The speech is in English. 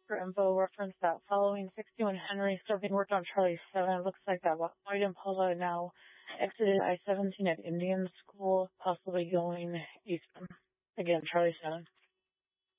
For info reference that following 61 Henry still being worked on Charlie 7. It looks like that white Impala now exited I-17 at Indian School, possibly going eastbound. Again, Charlie 7.